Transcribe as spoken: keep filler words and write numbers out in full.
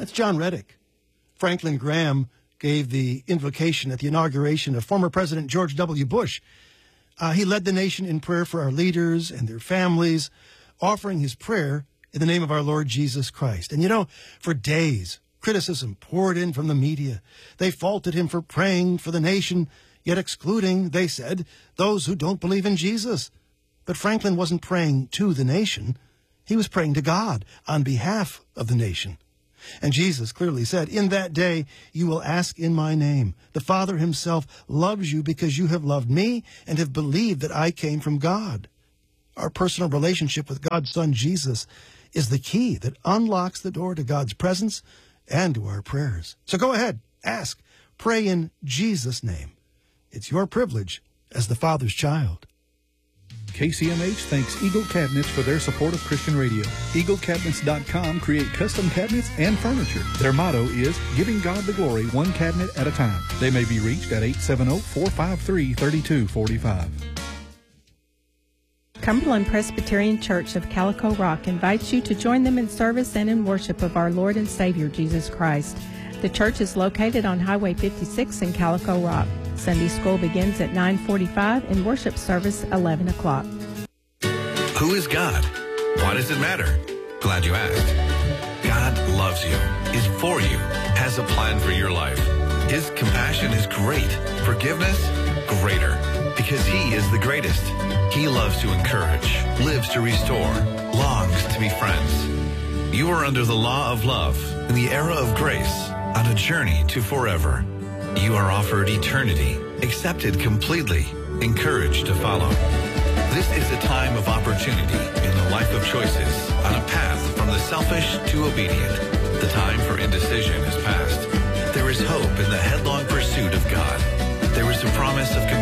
That's John Reddick. Franklin Graham gave the invocation at the inauguration of former President George W. Bush. Uh, he led the nation in prayer for our leaders and their families, offering his prayer in the name of our Lord Jesus Christ. And you know, for days, criticism poured in from the media. They faulted him for praying for the nation, yet excluding, they said, those who don't believe in Jesus. But Franklin wasn't praying to the nation. He was praying to God on behalf of the nation. And Jesus clearly said, in that day you will ask in my name. The Father himself loves you because you have loved me and have believed that I came from God. Our personal relationship with God's Son, Jesus, is the key that unlocks the door to God's presence and to our prayers. So go ahead, ask, pray in Jesus' name. It's your privilege as the Father's child. K C M H thanks Eagle Cabinets for their support of Christian radio. Eagle Cabinets dot com create custom cabinets and furniture. Their motto is giving God the glory one cabinet at a time. They may be reached at eight seven zero, four five three, three two four five. Cumberland Presbyterian Church of Calico Rock invites you to join them in service and in worship of our Lord and Savior Jesus Christ. The church is located on Highway fifty-six in Calico Rock. Sunday school begins at nine forty-five and worship service eleven o'clock. Who is God? Why does it matter? Glad you asked. God loves you, is for you, has a plan for your life. His compassion is great. Forgiveness, greater. Because he is the greatest. He loves to encourage, lives to restore, longs to be friends. You are under the law of love in the era of grace on a journey to forever. You are offered eternity, accepted completely, encouraged to follow. This is a time of opportunity in the life of choices on a path from the selfish to obedient. The time for indecision is past. There is hope in the headlong pursuit of God. There is a promise of